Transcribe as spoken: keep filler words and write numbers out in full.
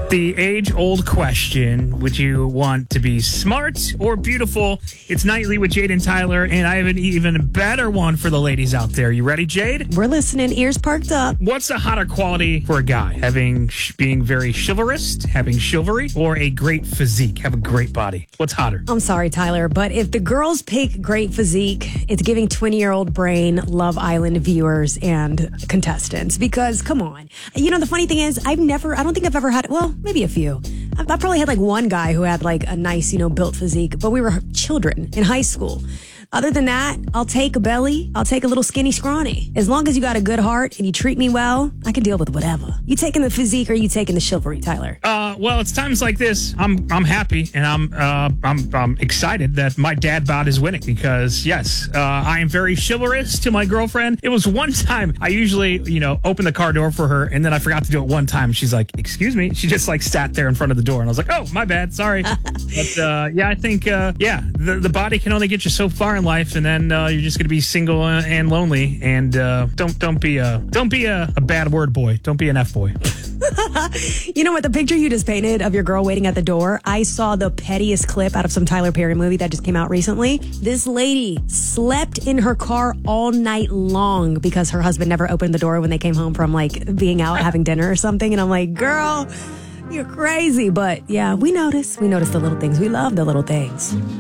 The age-old question, would you want to be smart or beautiful? It's Nightly with Jade and Tyler, and I have an even better one for the ladies out there. You ready, Jade? We're listening, ears perked up. What's a hotter quality for a guy? Having sh- being very chivalrous, having chivalry, or a great physique, have a great body? What's hotter? I'm sorry, Tyler, but if the girls pick great physique, it's giving twenty-year-old brain Love Island viewers and contestants. Because, come on. You know, the funny thing is, I've never, I don't think I've ever had, well, maybe a few. I, I probably had like one guy who had like a nice, you know, built physique, but we were children in high school. Other than that, I'll take a belly. I'll take a little skinny scrawny. As long as you got a good heart and you treat me well, I can deal with whatever. You taking the physique or you taking the chivalry, Tyler? Uh, well, it's times like this. I'm I'm happy and I'm uh I'm I'm excited that my dad bod is winning because yes, uh, I am very chivalrous to my girlfriend. It was one time I usually you know open the car door for her and then I forgot to do it one time. She's like, "Excuse me." She just like sat there in front of the door and I was like, "Oh, my bad, sorry." But uh, yeah, I think uh, yeah, the the body can only get you so far in life, and then uh, you're just gonna be single and lonely. And uh, don't don't be a don't be a, a bad word boy. Don't be an F boy. You know what? The picture you just painted of your girl waiting at the door, I saw the pettiest clip out of some Tyler Perry movie that just came out recently. This lady slept in her car all night long because her husband never opened the door when they came home from like being out having dinner or something. And I'm like, girl, you're crazy. But yeah, we notice. We notice the little things. We love the little things.